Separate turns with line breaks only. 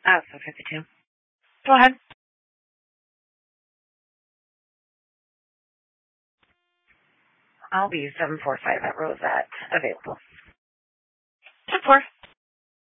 So 52. Go ahead. I'll be 745 at Rosette available. 10-4.